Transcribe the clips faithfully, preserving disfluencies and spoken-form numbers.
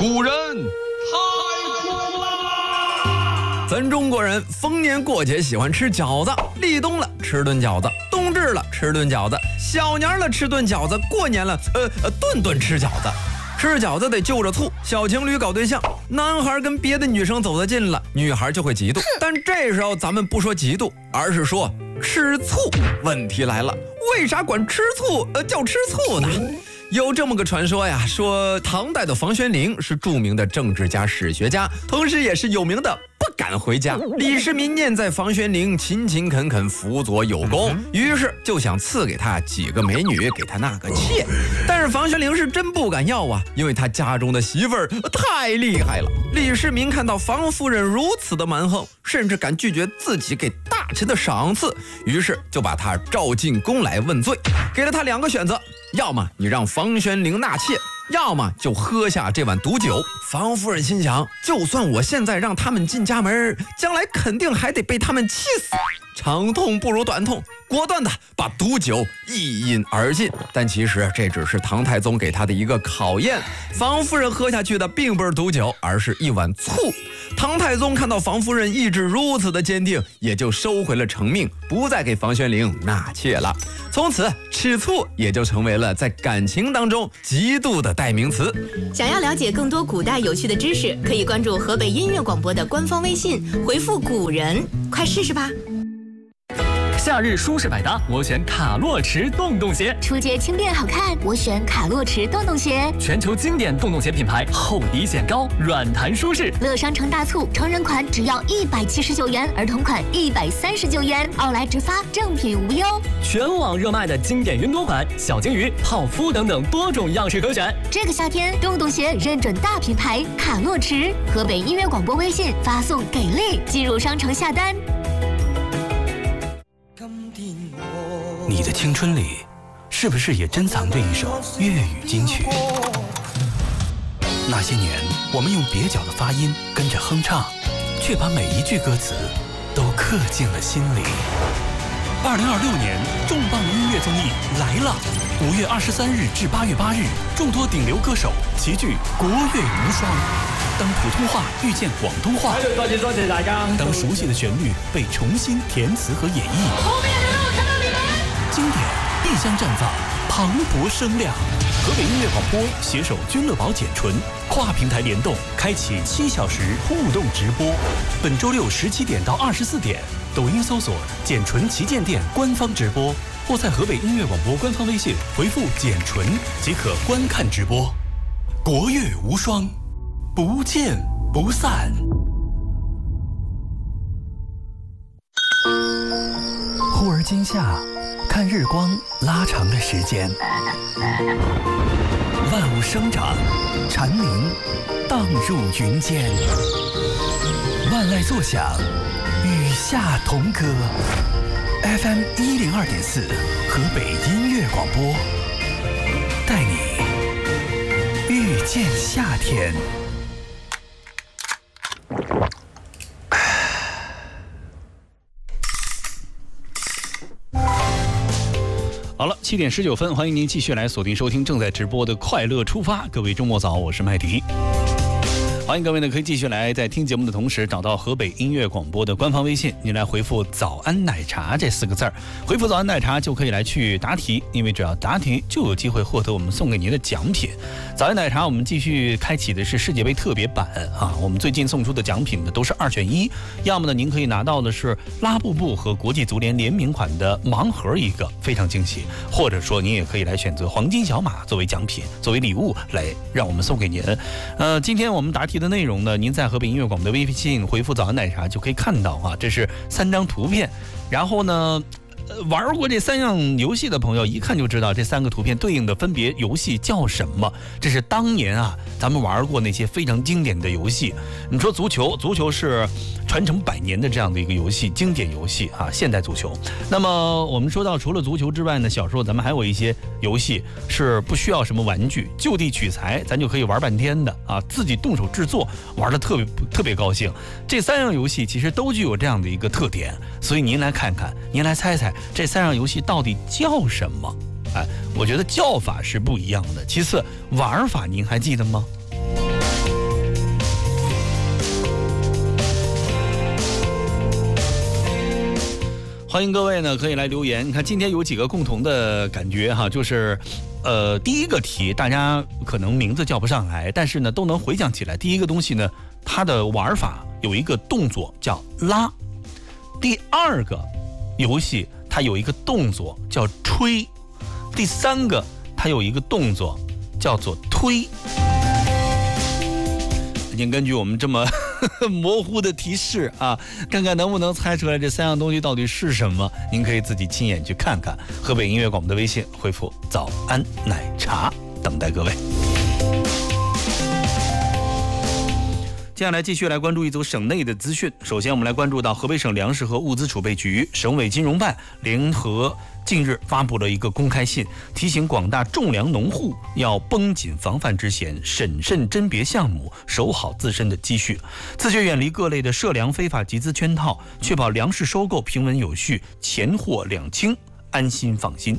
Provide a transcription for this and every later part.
古人太苦了。 咱中国人逢年过节喜欢吃饺子，立冬了吃顿饺子，冬至了吃顿饺子，小年了吃顿饺子，过年了呃呃顿顿吃饺子。吃饺子得就着醋，小情侣搞对象，男孩跟别的女生走得近了，女孩就会嫉妒。但这时候咱们不说嫉妒，而是说吃醋。问题来了，为啥管吃醋呃叫吃醋呢？有这么个传说呀，说唐代的房玄龄是著名的政治家、史学家，同时也是有名的不敢回家。李世民念在房玄龄勤勤恳恳、辅佐有功，于是就想赐给他几个美女，给他纳个妾。但是房玄龄是真不敢要啊，因为他家中的媳妇儿太厉害了。李世民看到房夫人如此的蛮横，甚至敢拒绝自己给大臣的赏赐，于是就把他召进宫来问罪，给了他两个选择。要么你让房玄龄纳妾，要么就喝下这碗毒酒。房夫人心想，就算我现在让他们进家门，将来肯定还得被他们气死，长痛不如短痛，果断的把毒酒一饮而尽。但其实这只是唐太宗给他的一个考验，房夫人喝下去的并不是毒酒，而是一碗醋。唐太宗看到房夫人意志如此的坚定，也就收回了成命，不再给房玄龄纳妾了。从此吃醋也就成为了在感情当中极度的代名词。 想要了解更多古代有趣的知识，可以关注河北音乐广播的官方微信，回复古人，快试试吧。 夏日舒适百搭，我选卡洛驰洞洞鞋； 初节轻便好看，我选卡洛驰洞洞鞋。 全球经典洞洞鞋品牌，厚底显高，软弹舒适。 乐商城大促，成人款只要一百七十九元，儿童款一百三十九元，奥莱直发，正品无忧。 全网热卖的经典云朵款、小金鱼、泡芙等等多种样式可选。 这个夏天，洞洞鞋认准大品牌卡洛驰，河北音乐广播微信发送给力，进入商城下单。 你的青春里，是不是也珍藏着一首粤语金曲？那些年，我们用蹩脚的发音跟着哼唱，却把每一句歌词都刻进了心里。二零二六年重磅音乐综艺来了！五月二十三日至八月八日，众多顶流歌手齐聚国乐无双。当普通话遇见广东话， 多謝多謝大家。 当熟悉的旋律被重新填词和演绎， 后面的人我看到你们。 经典必将绽放磅礴声量。河北音乐广播携手君乐宝简纯，跨平台联动，开启七小时互动直播。本周六十七点到二十四点，抖音搜索简纯旗舰店官方直播，或在河北音乐广播官方微信回复简纯即可观看直播。国乐无双，不见不散。忽而今夏，看日光拉长了时间，万物生长，蝉鸣荡入云间，万籁作响，与夏同歌。F M 一零二点四，河北音乐广播，带你遇见夏天。 好了，七点十九分，欢迎您继续来锁定收听正在直播的快乐出发。各位周末早，我是麦迪。欢迎各位呢，可以继续来在听节目的同时找到河北音乐广播的官方微信，您来回复早安奶茶这四个字儿，回复早安奶茶就可以来去答题，因为只要答题就有机会获得我们送给您的奖品。早安奶茶我们继续开启的是世界杯特别版啊，我们最近送出的奖品呢都是二选一，要么呢您可以拿到的是拉布布和国际足联联名款的盲盒一个，非常惊喜，或者说您也可以来选择黄金小马作为奖品，作为礼物来让我们送给您。呃，今天我们答题的内容呢，您在河北音乐广播的微信回复早安奶茶就可以看到啊，这是三张图片，然后呢玩过这三样游戏的朋友一看就知道这三个图片对应的分别游戏叫什么。这是当年啊咱们玩过那些非常经典的游戏。你说足球，足球是传承百年的这样的一个游戏，经典游戏啊，现代足球。那么我们说到除了足球之外呢，小时候咱们还有一些游戏是不需要什么玩具，就地取材，咱就可以玩半天的啊，自己动手制作，玩得特别特别高兴。这三样游戏其实都具有这样的一个特点，所以您来看看，您来猜猜这三样游戏到底叫什么？哎，我觉得叫法是不一样的。其次，玩法您还记得吗？ 欢迎各位呢可以来留言。你看今天有几个共同的感觉哈，就是呃第一个题大家可能名字叫不上来，但是呢都能回想起来。第一个东西呢，它的玩法有一个动作叫拉。第二个游戏它有一个动作叫吹。第三个它有一个动作叫做推。您根据我们这么模糊的提示啊，看看能不能猜出来这三样东西到底是什么。您可以自己亲眼去看看。河北音乐广播的微信回复早安奶茶，等待各位。接下来继续来关注一组省内的资讯。首先我们来关注到河北省粮食和物资储备局、省委金融办联合近日发布了一个公开信，提醒广大种粮农户要绷紧防范之弦，审慎甄别项目，守好自身的积蓄，自觉远离各类的涉粮非法集资圈套，确保粮食收购平稳有序，钱货两清，安心放心。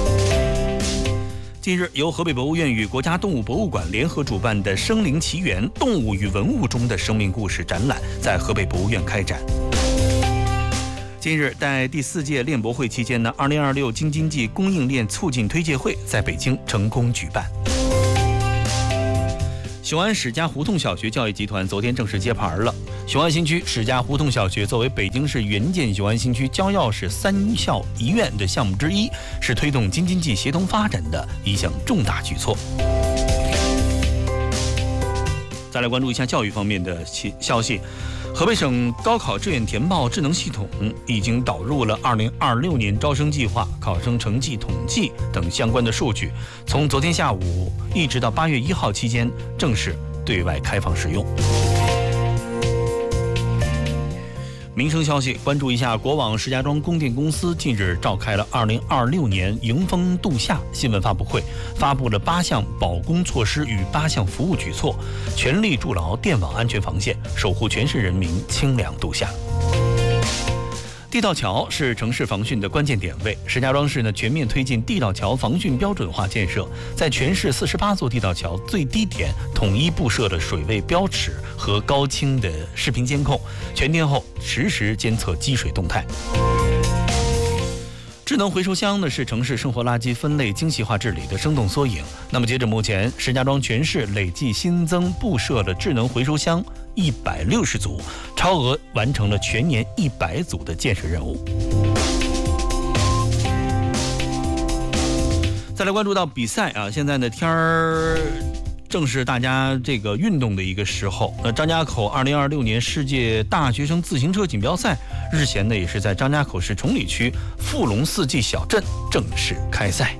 近日，由河北博物院与国家动物博物馆联合主办的《生灵奇缘：动物与文物中的生命故事》展览在河北博物院开展。近日，在第四届链博会期间呢，二零二六京津冀供应链促进推介会在北京成功举办。雄安史家胡同小学教育集团昨天正式揭牌了。雄安新区史家胡同小学作为北京市原建雄安新区焦钥匙三校一院的项目之一，是推动京津冀协同发展的一项重大举措。再来关注一下教育方面的消息。河北省高考志愿填报智能系统已经导入了二零二六年招生计划、考生成绩统计等相关的数据，从昨天下午一直到八月一号期间正式对外开放使用。民生消息，关注一下国网石家庄供电公司近日召开了二零二六年迎风度夏新闻发布会，发布了八项保供措施与八项服务举措，全力筑牢电网安全防线，守护全市人民清凉度夏。地道桥是城市防汛的关键点位，石家庄市呢全面推进地道桥防汛标准化建设，在全市四十八座地道桥最低点统一布设了水位标尺和高清的视频监控，全天候实时监测积水动态。智能回收箱呢是城市生活垃圾分类精细化治理的生动缩影。那么截至目前，石家庄全市累计新增布设了智能回收箱一百六十组，超额完成了全年一百组的建设任务。再来关注到比赛啊，现在呢天儿正是大家这个运动的一个时候。那张家口二零二六年世界大学生自行车锦标赛日前呢也是在张家口市崇礼区富龙四季小镇正式开赛。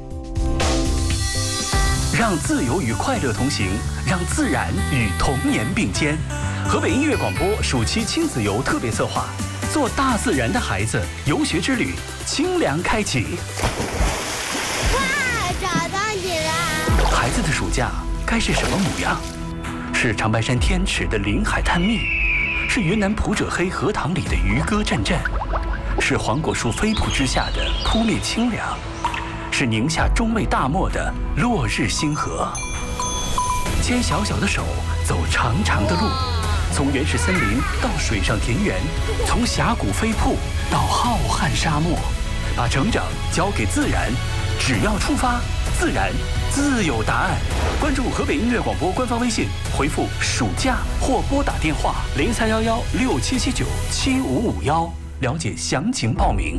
让自由与快乐同行，让自然与童年并肩。河北音乐广播暑期亲子游特别策划，做大自然的孩子游学之旅清凉开启。 哇，找到你了！ 孩子的暑假该是什么模样？是长白山天池的临海探秘，是云南普者黑荷塘里的渔歌阵阵，是黄果树飞瀑之下的扑面清凉，是宁夏中卫大漠的落日星河。牵小小的手，走长长的路，从原始森林到水上田园，从峡谷飞瀑到浩瀚沙漠，把成长交给自然，只要出发，自然自有答案。关注河北音乐广播官方微信，回复暑假或拨打电话零三幺幺六七七九七五五幺，了解详情报名。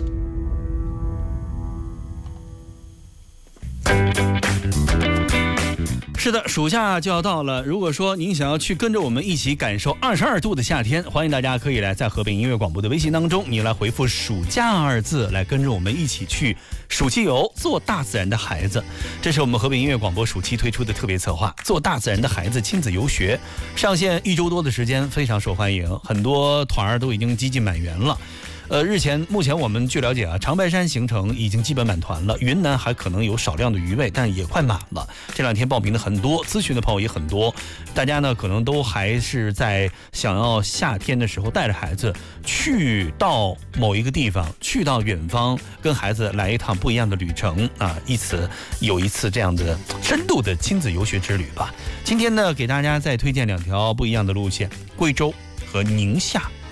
是的，暑假就要到了。如果说您想要去跟着我们一起感受二十二度的夏天，欢迎大家可以来在河北音乐广播的微信当中，你来回复暑假二字，来跟着我们一起去暑期游，做大自然的孩子。这是我们河北音乐广播暑期推出的特别策划，做大自然的孩子亲子游学，上线一周多的时间，非常受欢迎，很多团儿都已经几近满员了。呃，日前目前我们据了解啊，长白山行程已经基本满团了，云南还可能有少量的余位，但也快满了。这两天报名的很多，咨询的朋友也很多，大家呢可能都还是在想要夏天的时候带着孩子去到某一个地方，去到远方，跟孩子来一趟不一样的旅程啊，以此有一次这样的深度的亲子游学之旅吧。今天呢，给大家再推荐两条不一样的路线，贵州和宁夏。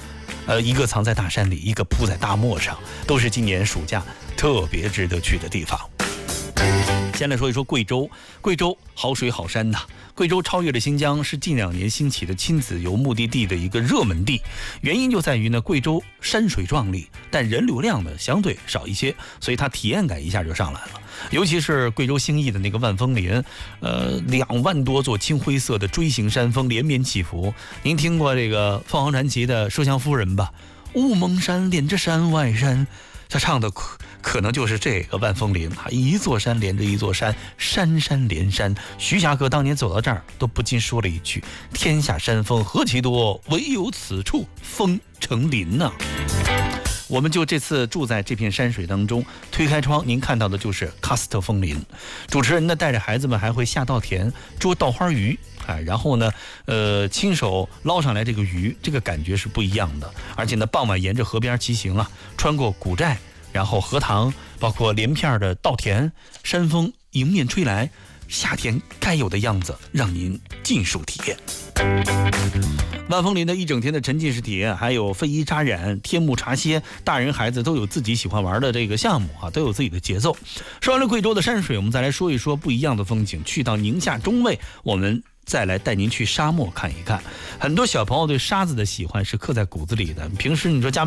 呃，一个藏在大山里，一个铺在大漠上，都是今年暑假特别值得去的地方。先来说一说贵州，贵州好水好山呐。贵州超越了新疆，是近两年兴起的亲子游目的地的一个热门地。原因就在于呢，贵州山水壮丽，但人流量呢相对少一些，所以它体验感一下就上来了。尤其是贵州兴义的那个万峰林，呃，两万多座青灰色的锥形山峰连绵起伏。您听过这个凤凰传奇的《麝香夫人》吧？雾蒙山连着山外山。他唱的可可能就是这个万峰林啊，一座山连着一座山，山山连山。徐霞客当年走到这儿，都不禁说了一句：“天下山峰何其多，唯有此处峰成林呐、啊。”我们就这次住在这片山水当中，推开窗，您看到的就是喀斯特枫林。主持人呢带着孩子们还会下稻田捉稻花鱼。哎，然后呢，呃，亲手捞上来这个鱼，这个感觉是不一样的。而且呢，傍晚沿着河边骑行啊，穿过古寨，然后荷塘，包括连片的稻田，山风迎面吹来，夏天该有的样子，让您尽数体验。万峰林的一整天的沉浸式体验，还有飞衣扎染、天幕茶歇，大人孩子都有自己喜欢玩的这个项目啊，都有自己的节奏。说完了贵州的山水，我们再来说一说不一样的风景。去到宁夏中卫，我们再来带您去沙漠看一看。很多小朋友对沙子的喜欢是刻在骨子里的，平时你说家门